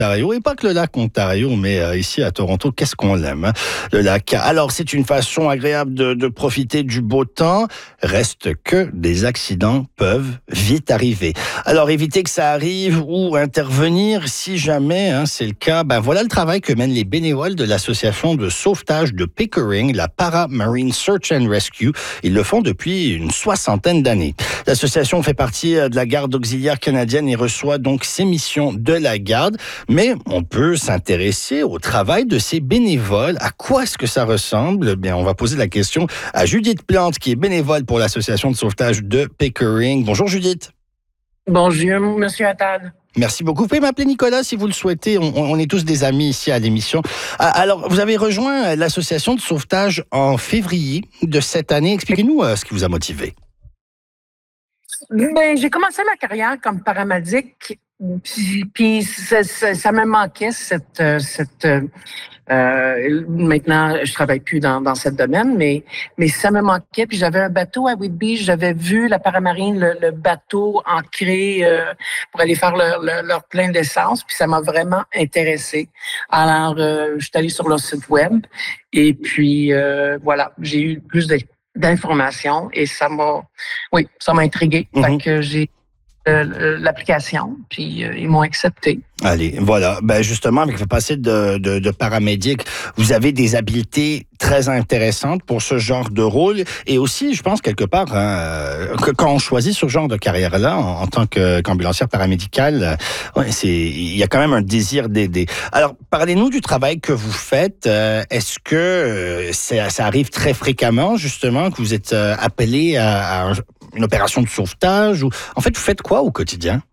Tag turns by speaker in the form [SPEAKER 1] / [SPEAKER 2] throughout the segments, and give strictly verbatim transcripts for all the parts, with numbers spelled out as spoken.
[SPEAKER 1] Ontario, et pas que le lac Ontario, mais euh, ici à Toronto, qu'est-ce qu'on l'aime, hein, le lac. Alors, c'est une façon agréable de, de profiter du beau temps. Reste que des accidents peuvent vite arriver. Alors, éviter que ça arrive ou intervenir si jamais hein, c'est le cas, ben voilà le travail que mènent les bénévoles de l'association de sauvetage de Pickering, la Para-Marine Search and Rescue. Ils le font depuis une soixantaine d'années. L'association fait partie de la garde auxiliaire canadienne et reçoit donc ses missions de la garde. Mais on peut s'intéresser au travail de ces bénévoles. À quoi est-ce que ça ressemble? Bien, on va poser la question à Judith Plante, qui est bénévole pour l'association de sauvetage de Pickering. Bonjour Judith.
[SPEAKER 2] Bonjour, Monsieur Attal.
[SPEAKER 1] Merci beaucoup. Vous pouvez m'appeler Nicolas si vous le souhaitez. On, on est tous des amis ici à l'émission. Alors, vous avez rejoint l'association de sauvetage en février de cette année. Expliquez-nous euh, ce qui vous a motivé.
[SPEAKER 2] Ben, j'ai commencé ma carrière comme paramédic, puis, puis ça, ça, ça me manquait cette... cette euh, maintenant, je travaille plus dans, dans ce domaine, mais, mais ça me manquait. Puis j'avais un bateau à Whitby, j'avais vu la Paramarine, le, le bateau ancré euh, pour aller faire leur, leur, leur plein d'essence, puis ça m'a vraiment intéressée. Alors, euh, je suis allée sur leur site web, et puis euh, voilà, j'ai eu plus de d'informations et ça m'a, oui, ça m'a intrigué. Mm-hmm. Fait que j'ai euh, l'application, puis euh, ils m'ont accepté.
[SPEAKER 1] Allez, voilà. Ben justement, avec le passé de, de, de paramédic, vous avez des habiletés très intéressantes pour ce genre de rôle. Et aussi, je pense, quelque part, hein, que quand on choisit ce genre de carrière-là, en, en tant que, qu'ambulancière paramédicale, ouais, c'est, il y a quand même un désir d'aider. Alors, parlez-nous du travail que vous faites. Euh, est-ce que euh, ça, ça arrive très fréquemment, justement, que vous êtes euh, appelé à, à une opération de sauvetage? Ou, en fait, vous faites quoi au quotidien?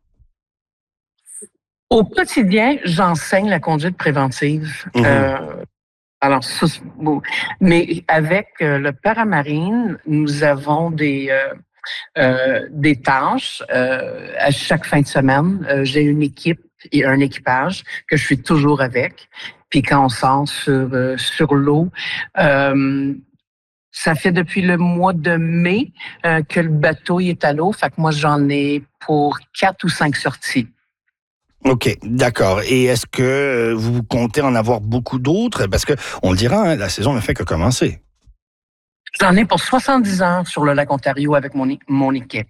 [SPEAKER 2] Au quotidien, j'enseigne la conduite préventive. Mmh. Euh, alors, ça, bon. Mais avec euh, le Paramarine, nous avons des euh, euh, des tâches euh, à chaque fin de semaine. Euh, j'ai une équipe et un équipage que je suis toujours avec. Puis quand on sort sur euh, sur l'eau. Euh, Ça fait depuis le mois de mai euh, que le bateau il est à l'eau. Fait que moi, j'en ai pour quatre ou cinq sorties.
[SPEAKER 1] OK, d'accord. Et est-ce que vous comptez en avoir beaucoup d'autres? Parce que, on le dira, hein, la saison ne fait que commencer.
[SPEAKER 2] J'en ai pour soixante-dix heures sur le lac Ontario avec mon, mon équipe.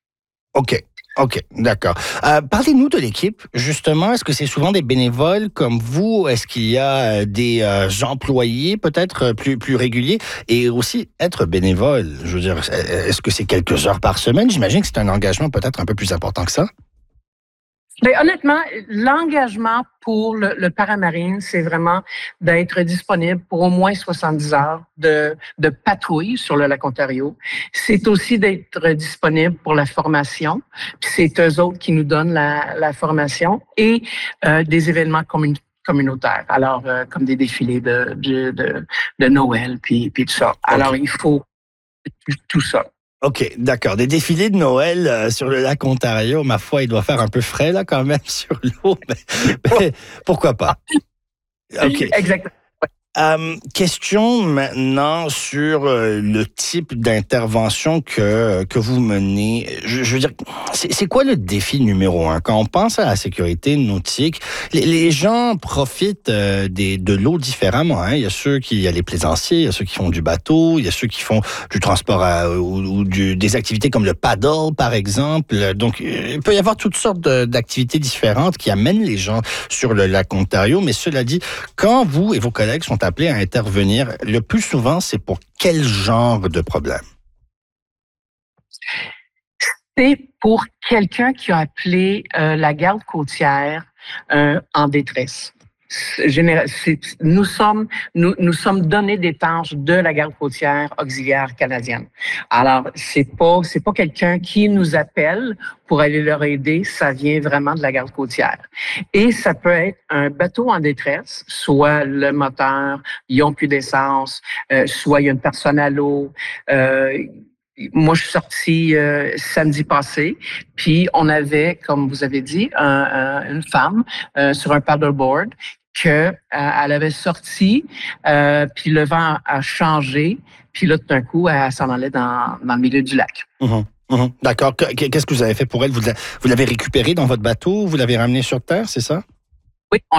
[SPEAKER 1] OK. OK, d'accord. Euh, parlez-nous de l'équipe, justement. Est-ce que c'est souvent des bénévoles comme vous? Est-ce qu'il y a des euh, employés peut-être plus, plus réguliers? Et aussi, être bénévole, je veux dire, est-ce que c'est quelques heures par semaine? J'imagine que c'est un engagement peut-être un peu plus important que ça.
[SPEAKER 2] Mais honnêtement, l'engagement pour le, le Paramarine, c'est vraiment d'être disponible pour au moins soixante-dix heures de, de patrouille sur le lac Ontario. C'est aussi d'être disponible pour la formation. Puis c'est eux autres qui nous donnent la, la formation et euh, des événements communautaires. communautaires. Alors, euh, comme des défilés de, de, de, de Noël, puis, puis tout ça. Alors, okay. Il faut tout ça.
[SPEAKER 1] OK, d'accord. Des défilés de Noël euh, sur le lac Ontario, ma foi, il doit faire un peu frais là quand même sur l'eau, mais, mais pourquoi pas?
[SPEAKER 2] OK. Exactement.
[SPEAKER 1] Euh, question maintenant sur euh, le type d'intervention que que vous menez. Je, je veux dire, c'est, c'est quoi le défi numéro un? Quand on pense à la sécurité nautique, les, les gens profitent euh, des, de l'eau différemment. Hein? Il y a ceux qui, il y a les plaisanciers, il y a ceux qui font du bateau, il y a ceux qui font du transport à, ou, ou du, des activités comme le paddle, par exemple. Donc, il peut y avoir toutes sortes de, d'activités différentes qui amènent les gens sur le lac Ontario. Mais cela dit, quand vous et vos collègues sont appelés à intervenir, le plus souvent, c'est pour quel genre de problème?
[SPEAKER 2] C'est pour quelqu'un qui a appelé euh, la garde côtière euh, en détresse. Général, c'est, nous sommes nous nous sommes donné des tâches de la garde côtière auxiliaire canadienne. Alors c'est pas c'est pas quelqu'un qui nous appelle pour aller leur aider, ça vient vraiment de la garde côtière. Et ça peut être un bateau en détresse, soit le moteur, ils ont plus d'essence, euh, soit il y a une personne à l'eau. Euh, Moi, je suis sortie euh, samedi passé, puis on avait, comme vous avez dit, un, un, une femme euh, sur un paddleboard que euh, elle avait sorti, euh, puis le vent a changé, puis là, tout d'un coup, elle s'en allait dans, dans le milieu du lac.
[SPEAKER 1] Mmh, mmh. D'accord. Qu'est-ce que vous avez fait pour elle? Vous l'avez récupérée dans votre bateau? Vous l'avez ramenée sur Terre, c'est ça?
[SPEAKER 2] Oui, on